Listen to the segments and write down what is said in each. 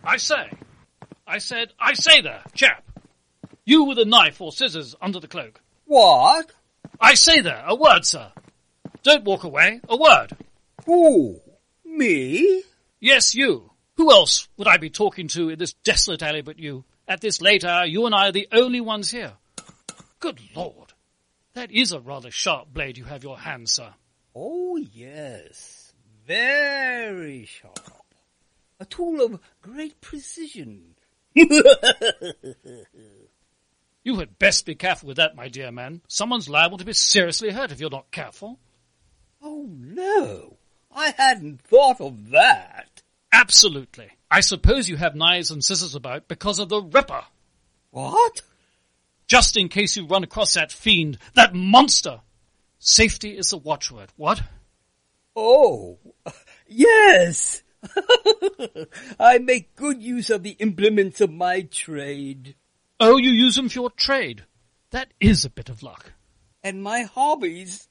I say there, chap. You with a knife or scissors under the cloak. What? I say there, a word, sir. Don't walk away, a word. Who? Me? Yes, you. Who else would I be talking to in this desolate alley but you? At this late hour, you and I are the only ones here. Good Lord. That is a rather sharp blade you have in your hand, sir. Oh, yes. Very sharp. A tool of great precision. You had best be careful with that, my dear man. Someone's liable to be seriously hurt if you're not careful. Oh, no. I hadn't thought of that. Absolutely. I suppose you have knives and scissors about because of the Ripper. What? Just in case you run across that fiend, that monster. Safety is the watchword. What? Oh, yes. I make good use of the implements of my trade. Oh, you use them for your trade. That is a bit of luck. And my hobbies.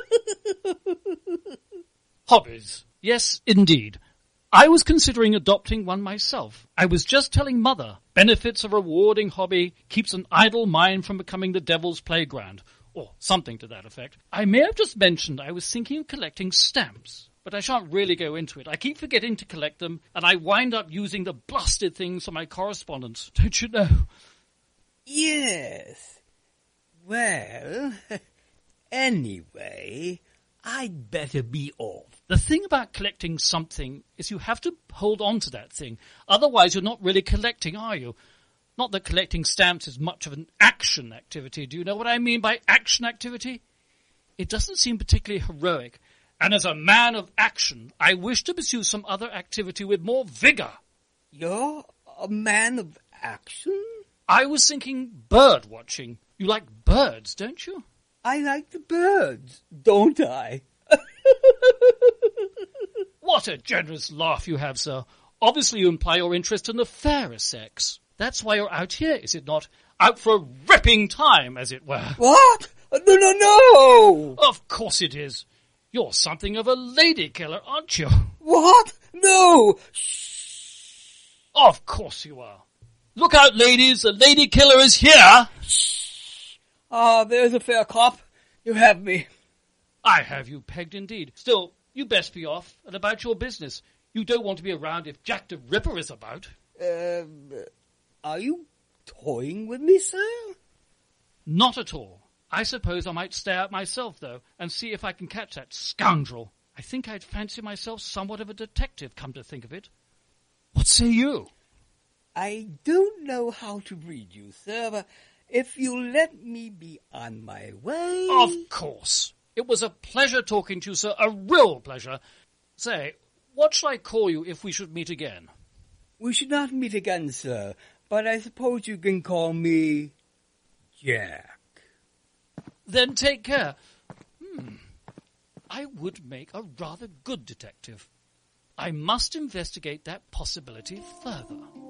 Hobbies. Yes, indeed. I was considering adopting one myself. I was just telling Mother, benefits a rewarding hobby, keeps an idle mind from becoming the devil's playground, or something to that effect. I may have just mentioned I was thinking of collecting stamps, but I shan't really go into it. I keep forgetting to collect them, and I wind up using the blasted things for my correspondence, don't you know? Yes. Well, anyway, I'd better be off. The thing about collecting something is you have to hold on to that thing. Otherwise, you're not really collecting, are you? Not that collecting stamps is much of an action activity. Do you know what I mean by action activity? It doesn't seem particularly heroic. And as a man of action, I wish to pursue some other activity with more vigor. You're a man of action? I was thinking bird watching. You like birds, don't you? I like the birds, don't I? What a generous laugh you have, sir. Obviously you imply your interest in the fairer sex. That's why you're out here, is it not? Out for a ripping time, as it were. What? No! Of course it is. You're something of a lady killer, aren't you? What? No! Shh. Of course you are. Look out, ladies, the lady killer is here. Shh. Ah, there's a fair cop. You have me. I have you pegged indeed. Still, you best be off and about your business. You don't want to be around if Jack the Ripper is about. Are you toying with me, sir? Not at all. I suppose I might stay out myself, though, and see if I can catch that scoundrel. I think I'd fancy myself somewhat of a detective, come to think of it. What say you? I don't know how to read you, sir, but if you'll let me be on my way... Of course. It was a pleasure talking to you, sir, a real pleasure. Say, what shall I call you if we should meet again? We should not meet again, sir, but I suppose you can call me Jack. Then take care. I would make a rather good detective. I must investigate that possibility further.